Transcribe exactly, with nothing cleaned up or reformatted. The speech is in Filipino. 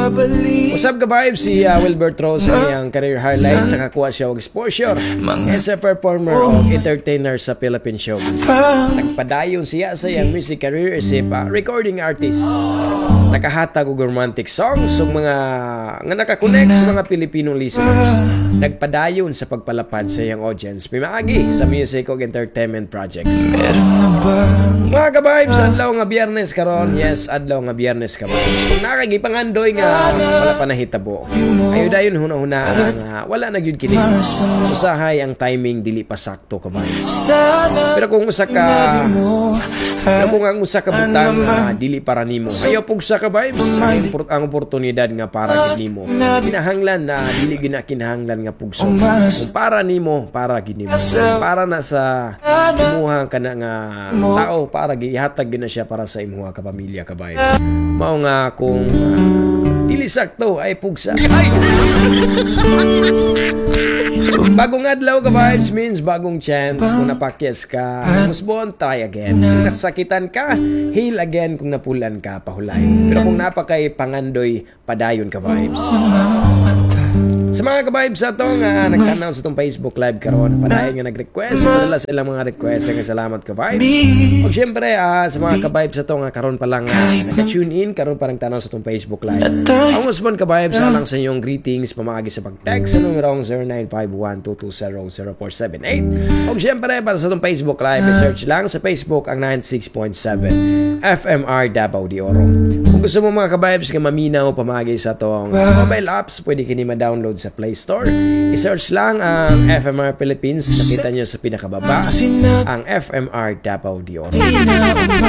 What's up ka vibes? Si uh, Wilbert Rose ang career highlights sa kakuha siya og exposure as a performer o entertainer sa Philippine showbiz. Nagpadayon siya sa iyang music career isip uh, recording artist. Nakahatag og romantic songs ug mga nga nakakonect sa mga Pilipinong listeners. Nagpadayon sa pagpalapad sa iyang audience pimaagi sa music ug entertainment projects. Mga ka-vibes, adlaw nga Biyernes karon. Yes, adlaw nga Biyernes ka vibes. Kung nakagipangandoy nga wala pa nahitabo, ayo dayon huna-huna nga wala na gyud kini. Usahay ang timing dili pa sakto ka vibes. Pero kung usa ka pero kung ang usa ka butang uh, dili para nimo, ayo pugsa ka vibes ang, ang oportunidad nga para gid nimo. Kinahanglan na dili gyud na kinahanglan nga pugso. Kung para nimo, para gid nimo. Para na sa imuha kana nga tao, para gihatag gyud na siya para sa imuha ka pamilya ka vibes. Mao nga kung uh, dili sakto ay pugsa. Bagong adlaw ka vibes means bagong chance. Kung napakyas ka, musbon, try again. Kung nasakitan ka, heal again. Kung napulan ka, pahulay. Pero kung napakay pangandoy, padayon ka vibes. Sa mga ka-vibes sa ito nga nagtanaw sa itong Facebook Live karon, padayon nga nag-request, padala sa ilang mga request, nga salamat ka-vibes. O syempre uh, sa mga ka-vibes sa ito nga karon pa lang uh, naka-tune in, karon pa lang tanaw sa itong Facebook Live. Ang musbon ka-vibes alang sa inyong greetings, pamagi sa pag-text sa numerong zero nine five one two two zero zero four seven eight. O syempre para sa itong Facebook Live, search lang sa Facebook ang ninety-six point seven F M R Davao de Oro. Kung gusto mo mga ka-vibes nga maminaw pamagi sa itong mobile apps, pwede kini ma-download sa Play Store. I-search lang ang F M R Philippines. Nakita nyo sa pinakababa ang F M R Davao de Oro.